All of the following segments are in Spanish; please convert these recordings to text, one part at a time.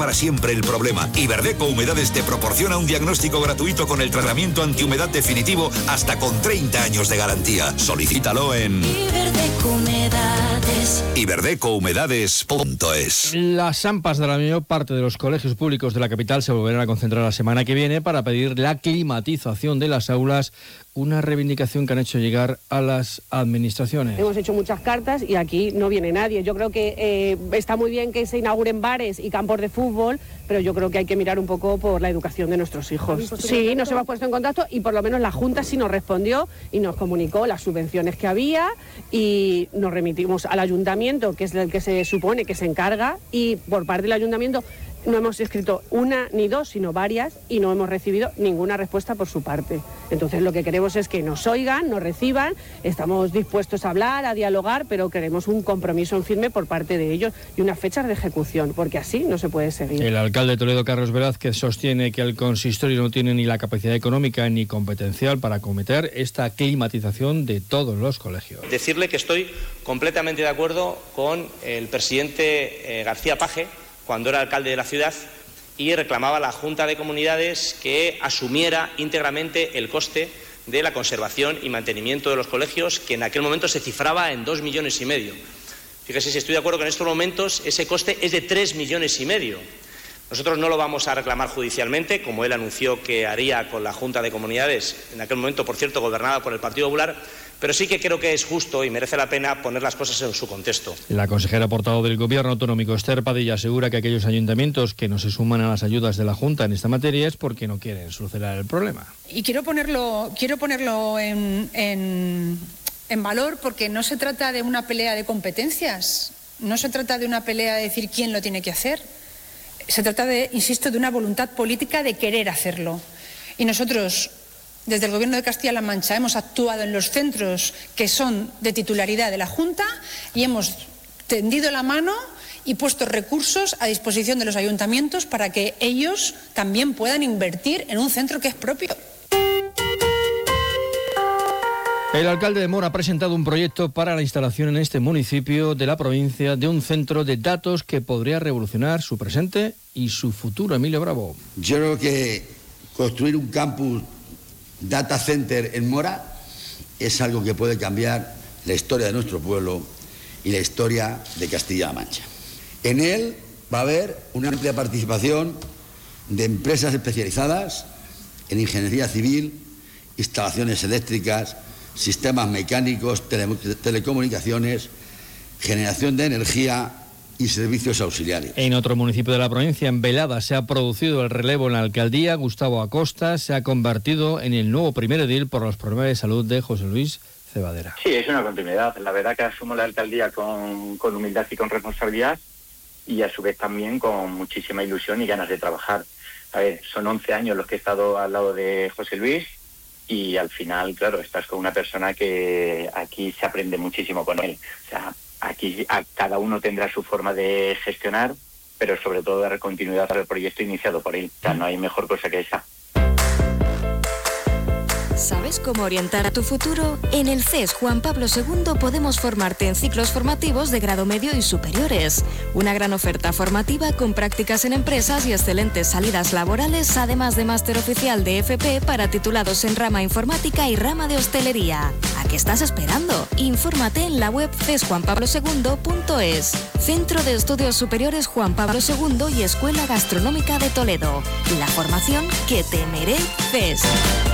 para siempre el problema. Iberdeco Humedades te proporciona un diagnóstico gratuito con el tratamiento antihumedad definitivo hasta con 30 años de garantía. Solicítalo en iberdecouhumedades.es. Las AMPAs de la mayor parte de los colegios públicos de la capital se volverán a concentrar la semana que viene para pedir la climatización de las aulas, una reivindicación que han hecho llegar a las administraciones. Hemos hecho muchas cartas y aquí no viene nadie. Yo creo que está muy bien que se inauguren bares y campos de fútbol, pero yo creo que hay que mirar un poco por la educación de nuestros hijos. Sí, nos hemos puesto en contacto y por lo menos la Junta sí nos respondió y nos comunicó las subvenciones que había y nos remitimos al Ayuntamiento, que es el que se supone que se encarga, y por parte del Ayuntamiento no hemos escrito una ni dos, sino varias, y no hemos recibido ninguna respuesta por su parte. Entonces lo que queremos es que nos oigan, nos reciban, estamos dispuestos a hablar, a dialogar, pero queremos un compromiso en firme por parte de ellos y unas fechas de ejecución, porque así no se puede seguir. El alcalde de Toledo, Carlos Velázquez, sostiene que el consistorio no tiene ni la capacidad económica ni competencial para acometer esta climatización de todos los colegios. Decirle que estoy completamente de acuerdo con el presidente García Paje, cuando era alcalde de la ciudad, y reclamaba a la Junta de Comunidades que asumiera íntegramente el coste de la conservación y mantenimiento de los colegios, que en aquel momento se cifraba en 2,5 millones. Fíjese, si estoy de acuerdo que en estos momentos ese coste es de 3,5 millones. Nosotros no lo vamos a reclamar judicialmente, como él anunció que haría con la Junta de Comunidades, en aquel momento, por cierto, gobernada por el Partido Popular, pero sí que creo que es justo y merece la pena poner las cosas en su contexto. La consejera portavoz del Gobierno Autonómico, Esther Padilla, asegura que aquellos ayuntamientos que no se suman a las ayudas de la Junta en esta materia es porque no quieren solucionar el problema. Y quiero ponerlo en valor, porque no se trata de una pelea de competencias, no se trata de una pelea de decir quién lo tiene que hacer. Se trata de, insisto, de una voluntad política de querer hacerlo. Y nosotros, desde el Gobierno de Castilla-La Mancha, hemos actuado en los centros que son de titularidad de la Junta y hemos tendido la mano y puesto recursos a disposición de los ayuntamientos para que ellos también puedan invertir en un centro que es propio. El alcalde de Mora ha presentado un proyecto para la instalación en este municipio de la provincia de un centro de datos que podría revolucionar su presente y su futuro. Emilio Bravo. Yo creo que construir un campus data center en Mora es algo que puede cambiar la historia de nuestro pueblo y la historia de Castilla-La Mancha. En él va a haber una amplia participación de empresas especializadas en ingeniería civil, instalaciones eléctricas, sistemas mecánicos, telecomunicaciones, generación de energía y servicios auxiliares. En otro municipio de la provincia, en Velada, se ha producido el relevo en la alcaldía. Gustavo Acosta se ha convertido en el nuevo primer edil por los problemas de salud de José Luis Cebadera. Sí, es una continuidad. La verdad que asumo la alcaldía con humildad y con responsabilidad, y a su vez también con muchísima ilusión y ganas de trabajar. A ver, son 11 años los que he estado al lado de José Luis, y al final, claro, estás con una persona que aquí se aprende muchísimo con él. O sea, aquí cada uno tendrá su forma de gestionar, pero sobre todo dar continuidad al proyecto iniciado por él. O sea, no hay mejor cosa que esa. ¿Sabes cómo orientar a tu futuro? En el CES Juan Pablo II podemos formarte en ciclos formativos de grado medio y superiores. Una gran oferta formativa con prácticas en empresas y excelentes salidas laborales, además de máster oficial de FP para titulados en rama informática y rama de hostelería. ¿A qué estás esperando? Infórmate en la web cesjuanpablo2.es. Centro de Estudios Superiores Juan Pablo II y Escuela Gastronómica de Toledo. La formación que te mereces.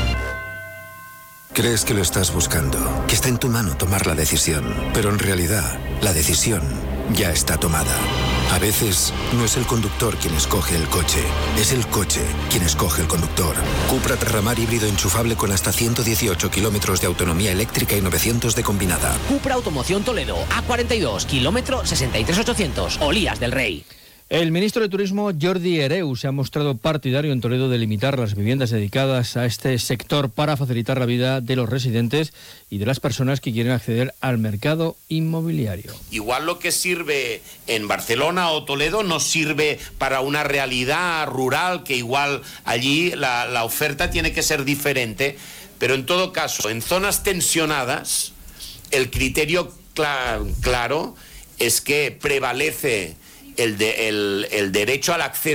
Crees que lo estás buscando, que está en tu mano tomar la decisión, pero en realidad la decisión ya está tomada. A veces no es el conductor quien escoge el coche, es el coche quien escoge el conductor. Cupra Terramar híbrido enchufable con hasta 118 kilómetros de autonomía eléctrica y 900 de combinada. Cupra Automoción Toledo, A42, kilómetro 63800, Olías del Rey. El ministro de Turismo, Jordi Hereu, se ha mostrado partidario en Toledo de limitar las viviendas dedicadas a este sector para facilitar la vida de los residentes y de las personas que quieren acceder al mercado inmobiliario. Igual lo que sirve en Barcelona o Toledo no sirve para una realidad rural, que igual allí la oferta tiene que ser diferente, pero en todo caso, en zonas tensionadas, el criterio claro es que prevalece el derecho al acceso